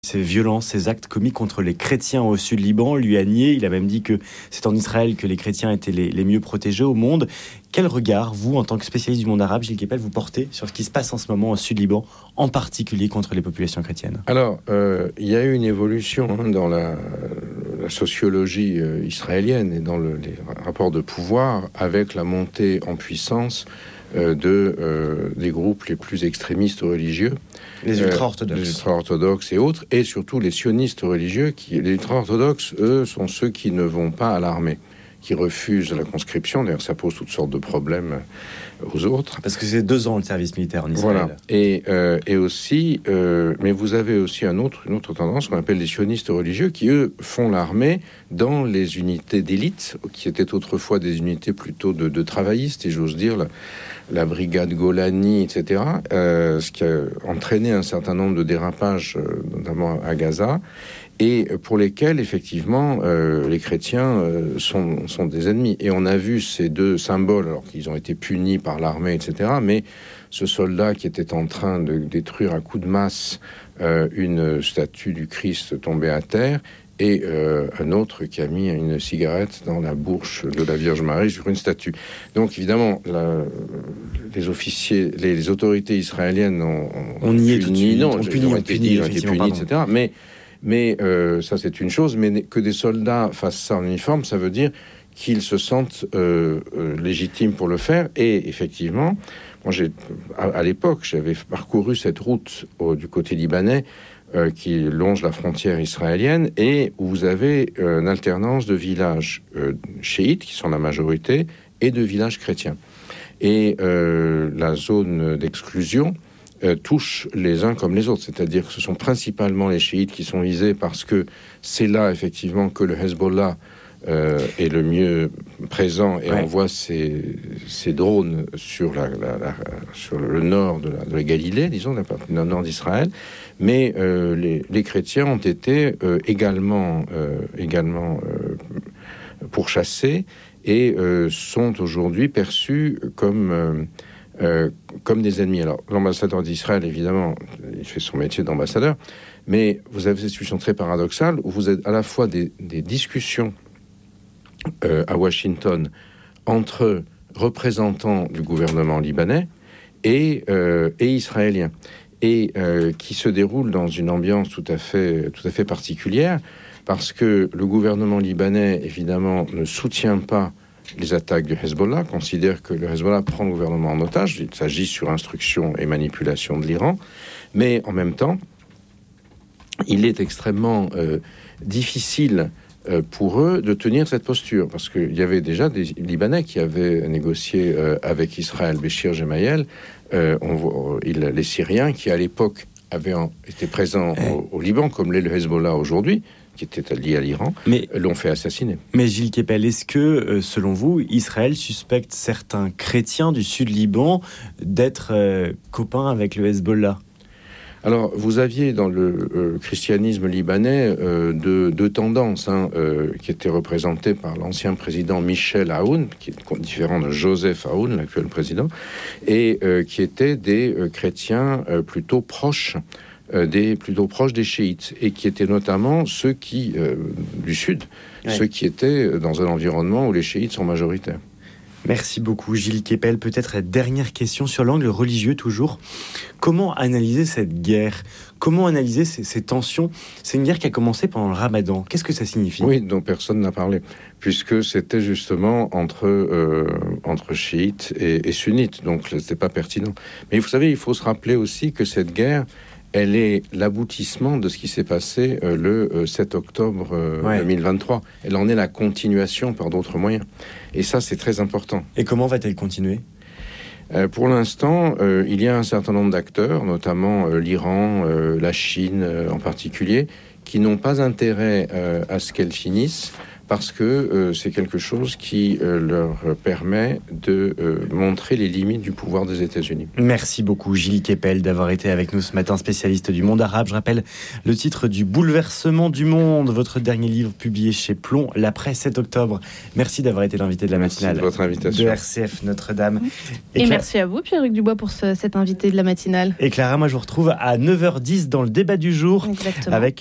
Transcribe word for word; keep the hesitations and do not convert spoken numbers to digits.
Ces violences, ces actes commis contre les chrétiens au sud Liban, lui a nié. Il a même dit que c'est en Israël que les chrétiens étaient les, les mieux protégés au monde. Quel regard, vous, en tant que spécialiste du monde arabe, Gilles Kepel, vous portez sur ce qui se passe en ce moment au sud Liban, en particulier contre les populations chrétiennes? Alors, euh, il y a eu une évolution hein, dans la, la sociologie euh, israélienne et dans le, les rapports de pouvoir avec la montée en puissance euh, de, euh, des groupes les plus extrémistes religieux. Les ultra-orthodoxes. Euh, les ultra-orthodoxes et autres, et surtout les sionistes religieux. Qui, les ultra-orthodoxes, eux, sont ceux qui ne vont pas à l'armée, qui refusent la conscription. D'ailleurs, ça pose toutes sortes de problèmes aux autres. Parce que c'est deux ans le service militaire en Israël. Voilà. Et, euh, et aussi, euh, mais vous avez aussi un autre, une autre tendance qu'on appelle les sionistes religieux, qui, eux, font l'armée dans les unités d'élite, qui étaient autrefois des unités plutôt de, de travaillistes, et j'ose dire, la, la brigade Golani, et cetera, euh, ce qui a entraîné un certain nombre de dérapages, euh, notamment à Gaza, et pour lesquels, effectivement, euh, les chrétiens euh, sont, sont des ennemis. Et on a vu ces deux symboles, alors qu'ils ont été punis par l'armée, et cetera, mais ce soldat qui était en train de détruire à coups de masse euh, une statue du Christ tombée à terre, et euh, un autre qui a mis une cigarette dans la bouche de la Vierge Marie sur une statue. Donc, évidemment, la, les officiers, les, les autorités israéliennes ont, on y est tout de suite, non, on punit, ont on été punit, dit, ont été punis, et cetera. Mais Mais euh, ça, c'est une chose. Mais que des soldats fassent ça en uniforme, ça veut dire qu'ils se sentent euh, euh, légitimes pour le faire. Et effectivement, moi, j'ai, à, à l'époque, j'avais parcouru cette route au, du côté libanais euh, qui longe la frontière israélienne et où vous avez euh, une alternance de villages euh, chiites, qui sont la majorité, et de villages chrétiens. Et euh, la zone d'exclusion Euh, touchent les uns comme les autres, c'est-à-dire que ce sont principalement les chiites qui sont visés parce que c'est là effectivement que le Hezbollah euh, est le mieux présent et ouais. On voit ces, ces drones sur, la, la, la, sur le nord de la, de la Galilée, disons, la partie nord d'Israël, mais euh, les, les chrétiens ont été euh, également, euh, également euh, pourchassés et euh, sont aujourd'hui perçus comme... Euh, Euh, comme des ennemis. Alors, l'ambassadeur d'Israël, évidemment, il fait son métier d'ambassadeur, mais vous avez cette situation très paradoxale où vous êtes à la fois des, des discussions euh, à Washington entre représentants du gouvernement libanais et, euh, et israéliens, et euh, qui se déroulent dans une ambiance tout à fait, tout à fait particulière, parce que le gouvernement libanais, évidemment, ne soutient pas les attaques du Hezbollah, considère que le Hezbollah prend le gouvernement en otage. Il s'agit sur instruction et manipulation de l'Iran, mais en même temps, il est extrêmement euh, difficile euh, pour eux de tenir cette posture, parce qu'il y avait déjà des Libanais qui avaient négocié euh, avec Israël, Béchir Gemayel, euh, on voit, il, les Syriens qui à l'époque avaient en, été présents au, au Liban, comme l'est le Hezbollah aujourd'hui, qui était lié à l'Iran, mais l'ont fait assassiner. Mais Gilles Kepel, est-ce que, selon vous, Israël suspecte certains chrétiens du sud Liban d'être euh, copains avec le Hezbollah? Alors, vous aviez dans le euh, christianisme libanais euh, deux, deux tendances hein, euh, qui étaient représentées par l'ancien président Michel Aoun, qui est différent de Joseph Aoun, l'actuel président, et euh, qui étaient des euh, chrétiens euh, plutôt proches Des, plutôt proches des chiites, et qui étaient notamment ceux qui, euh, du sud, ouais. ceux qui étaient dans un environnement où les chiites sont majoritaires. Merci beaucoup Gilles Kepel. Peut-être la dernière question sur l'angle religieux toujours. Comment analyser cette guerre? Comment analyser ces, ces tensions? C'est une guerre qui a commencé pendant le Ramadan. Qu'est-ce que ça signifie? Oui, dont personne n'a parlé, puisque c'était justement entre, euh, entre chiites et, et sunnites, donc c'était pas pertinent. Mais vous savez, il faut se rappeler aussi que cette guerre, elle est l'aboutissement de ce qui s'est passé euh, le euh, sept octobre euh, ouais. deux mille vingt-trois. Elle en est la continuation par d'autres moyens. Et ça, c'est très important. Et comment va-t-elle continuer ? euh, Pour l'instant, euh, il y a un certain nombre d'acteurs, notamment euh, l'Iran, euh, la Chine euh, en particulier, qui n'ont pas intérêt euh, à ce qu'elle finisse, parce que euh, c'est quelque chose qui euh, leur permet de euh, montrer les limites du pouvoir des États-Unis. Merci beaucoup Gilles Kepel d'avoir été avec nous ce matin, spécialiste du monde arabe. Je rappelle le titre du Bouleversement du monde, votre dernier livre publié chez Plomb, l'après sept octobre. Merci d'avoir été l'invité de la matinale. Merci de votre invitation. De R C F Notre-Dame. Et, Et Cla- merci à vous Pierre-Luc Dubois pour ce, cet invité de la matinale. Et Clara, moi je vous retrouve à neuf heures dix dans le débat du jour. Exactement. Avec